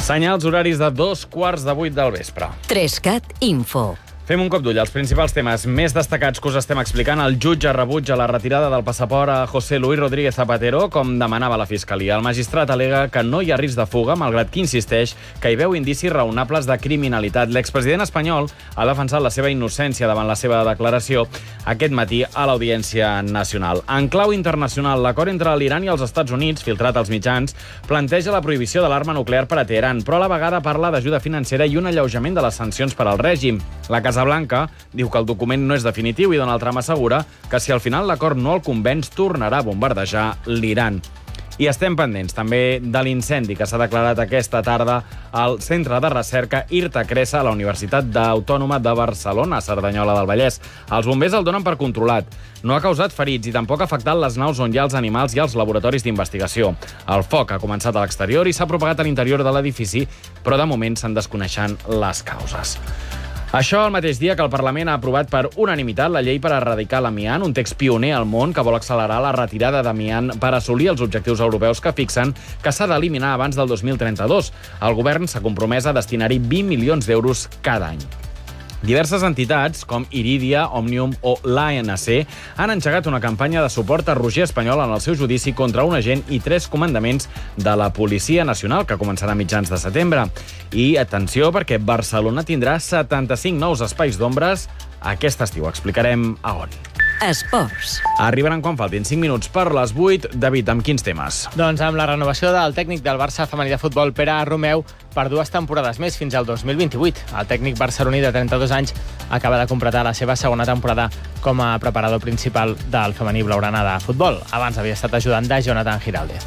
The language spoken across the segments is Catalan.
Senyals horaris de 2:15 del vespre. 3CAT Info. Fem un cop d'ull als principals temes més destacats que us estem explicant. El jutge rebutja la retirada del passaport a José Luis Rodríguez Zapatero, com demanava la Fiscalia. El magistrat al·lega que no hi ha risc de fuga, malgrat que insisteix que hi veu indicis raonables de criminalitat. L'expresident espanyol ha defensat la seva innocència davant la seva declaració aquest matí a l'Audiència Nacional. En clau internacional, l'acord entre l'Iran i els Estats Units, filtrat als mitjans, planteja la prohibició de l'arma nuclear per a Teheran, però a la vegada parla d'ajuda financera i un alleujament de les sancions per al règim. La Casa Blanca diu que el document no és definitiu i Donald Trump assegura que si al final l'acord no el convenç, tornarà a bombardejar l'Iran. I estem pendents també de l'incendi que s'ha declarat aquesta tarda al Centre de Recerca Irta Cresa a la Universitat Autònoma de Barcelona, a Cerdanyola del Vallès. Els bombers el donen per controlat. No ha causat ferits i tampoc ha afectat les naus on hi ha els animals i els laboratoris d'investigació. El foc ha començat a l'exterior i s'ha propagat a l'interior de l'edifici, però de moment se'n desconeixen les causes. Això el mateix dia que el Parlament ha aprovat per unanimitat la llei per erradicar l'amiant, un text pioner al món que vol accelerar la retirada d'amiant per assolir els objectius europeus que fixen que s'ha d'eliminar abans del 2032. El govern s'ha compromès a destinar-hi 20 milions d'euros cada any. Diverses entitats, com Iridia, Òmnium o l'ANC, han engegat una campanya de suport a Roger Espanyol en el seu judici contra un agent i 3 comandaments de la Policia Nacional, que començarà a mitjans de setembre. I atenció, perquè Barcelona tindrà 75 nous espais d'ombres aquest estiu. Explicarem a on. Esports. Arribaran quan faltin 5 minuts per les 8. David, amb quins temes? Doncs amb la renovació del tècnic del Barça femení de futbol, Pere Romeu, per 2 temporades més, fins al 2028. El tècnic barceloní de 32 anys acaba de completar la seva segona temporada com a preparador principal del femení blaugrana de futbol. Abans havia estat ajudant de Jonathan Giraldez.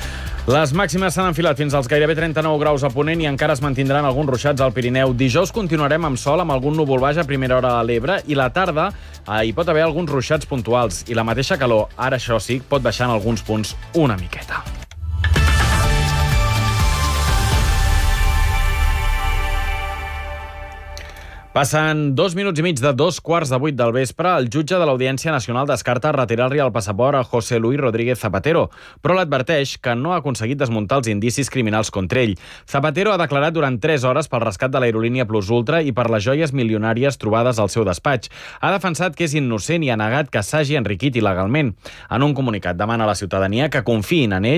Les màximes s'han enfilat fins als gairebé 39 graus a Ponent i encara es mantindran alguns ruixats al Pirineu. Dijous continuarem amb sol, amb algun núvol baix a primera hora a l'Ebre, i la tarda hi pot haver alguns ruixats puntuals. I la mateixa calor, ara això sí, pot baixar en alguns punts una miqueta. Passen 2 minuts i mig de 2:15 del vespre. El jutge de l'Audiència Nacional descarta retirar-li el passaport a José Luis Rodríguez Zapatero, però l'adverteix que no ha aconseguit desmuntar els indicis criminals contra ell. Zapatero ha declarat durant 3 hores pel rescat de l'aerolínia Plus Ultra i per les joies milionàries trobades al seu despatx. Ha defensat que és innocent i ha negat que s'hagi enriquit il·legalment. En un comunicat demana a la ciutadania que confiïn en ell